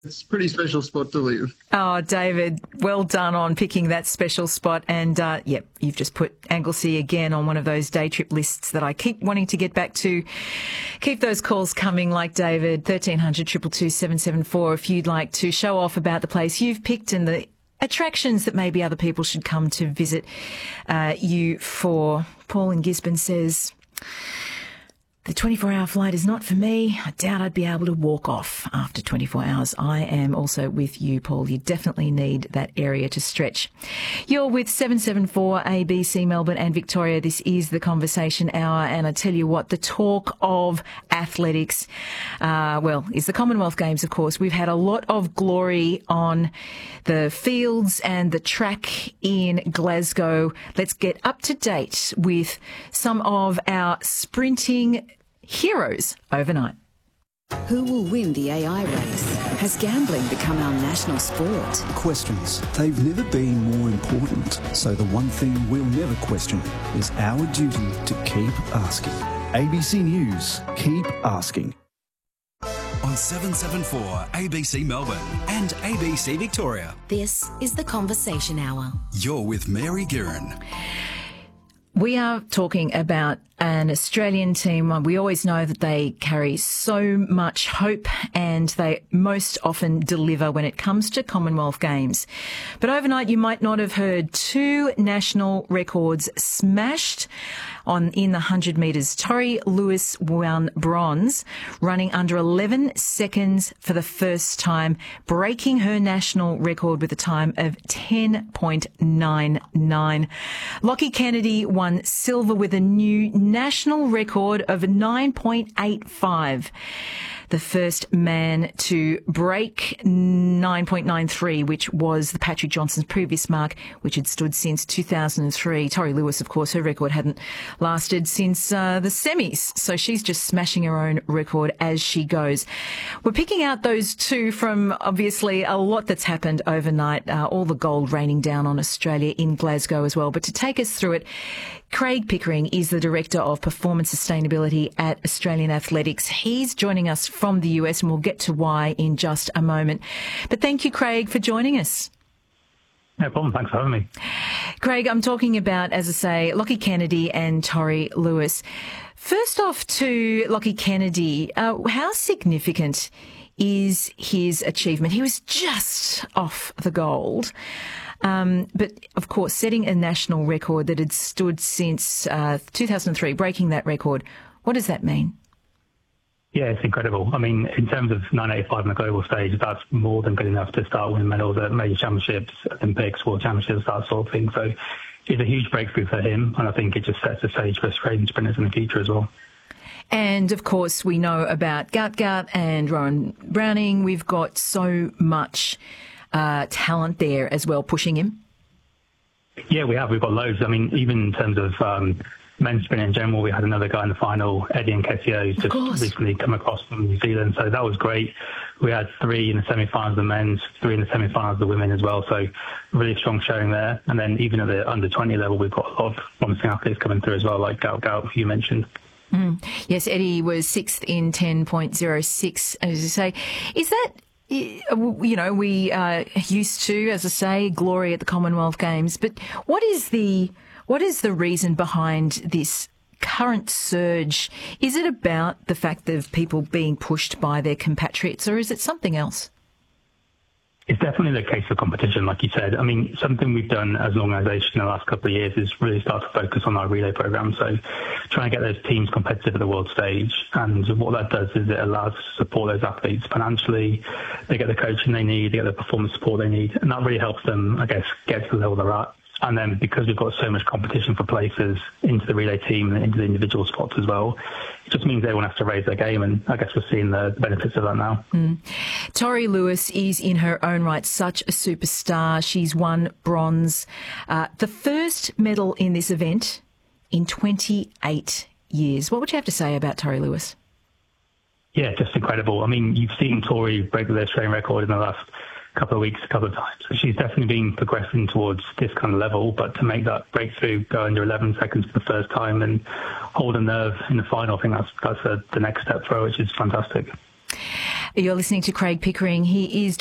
It's a pretty special spot to leave. Oh, David, well done on picking that special spot. And, you've just put Anglesea again on one of those day trip lists that I keep wanting to get back to. Keep those calls coming like David, 1300 222 774 if you'd like to show off about the place you've picked and the attractions that maybe other people should come to visit you for. Paul in Gisborne says, the 24-hour flight is not for me. I doubt I'd be able to walk off after 24 hours. I am also with you, Paul. You definitely need that area to stretch. You're with 774 ABC Melbourne and Victoria. This is the Conversation Hour. And I tell you what, the talk of athletics, is the Commonwealth Games, of course. We've had a lot of glory on the fields and the track in Glasgow. Let's get up to date with some of our sprinting heroes overnight. Who will win the AI race? Has gambling become our national sport? Questions. They've never been more important. So the one thing we'll never question is our duty to keep asking. ABC News. Keep asking. On 774 ABC Melbourne and ABC Victoria. This is the Conversation Hour. You're with Mary Guerin. We are talking about an Australian team. We always know that they carry so much hope and they most often deliver when it comes to Commonwealth Games. But overnight, you might not have heard two national records smashed in the 100 metres. Tori Lewis won bronze, running under 11 seconds for the first time, breaking her national record with a time of 10.99. Lockie Kennedy won silver with a new national record of 9.85. The first man to break 9.93, which was the Patrick Johnson's previous mark, which had stood since 2003. Tori Lewis, of course, her record hadn't lasted since the semis, so she's just smashing her own record as she goes. We're picking out those two from, obviously, a lot that's happened overnight, all the gold raining down on Australia in Glasgow as well. But to take us through it, Craig Pickering is the Director of Performance Sustainability at Australian Athletics. He's joining us from the US, and we'll get to why in just a moment. But thank you, Craig, for joining us. No problem. Thanks for having me. Craig, I'm talking about, as I say, Lockie Kennedy and Tori Lewis. First off to Lockie Kennedy, how significant is his achievement? He was just off the gold. But, of course, setting a national record that had stood since 2003, breaking that record, what does that mean? Yeah, it's incredible. I mean, in terms of 9.85 on the global stage, that's more than good enough to start winning medals at major championships, Olympics, World Championships, that sort of thing. So it's a huge breakthrough for him, and I think it just sets the stage for Australian sprinters in the future as well. And, of course, we know about Gaut and Rowan Browning. We've got so much talent there as well, pushing him. Yeah, we have. We've got loads. I mean, even in terms of men's sprint in general, we had another guy in the final, Eddie Nketiah, who's just recently come across from New Zealand. So that was great. We had 3 in the semi-finals of the men's, 3 in the semi-finals of the women as well. So really strong showing there. And then even at the under-20 level, we've got a lot of promising athletes coming through as well, like Gaut, who you mentioned. Yes, Eddie was 6th in 10.06, as you say. Is that... You know, we are used to, as I say, glory at the Commonwealth Games. But what is the reason behind this current surge? Is it about the fact of people being pushed by their compatriots, or is it something else? It's definitely the case of competition, like you said. I mean, something we've done as an organisation in the last couple of years is really start to focus on our relay programme. So trying to get those teams competitive at the world stage. And what that does is it allows us to support those athletes financially. They get the coaching they need, they get the performance support they need. And that really helps them, I guess, get to the level they're at. And then because we've got so much competition for places into the relay team and into the individual spots as well, it just means everyone has to raise their game. And I guess we're seeing the benefits of that now. Tori Lewis is in her own right such a superstar. She's won bronze. The first medal in this event in 28 years. What would you have to say about Tori Lewis? Yeah, just incredible. I mean, you've seen Tori break the Australian record in the last couple of weeks, a couple of times. So she's definitely been progressing towards this kind of level, but to make that breakthrough, go under 11 seconds for the first time and hold a nerve in the final, I think that's the next step for her, which is fantastic. You're listening to Craig Pickering. He is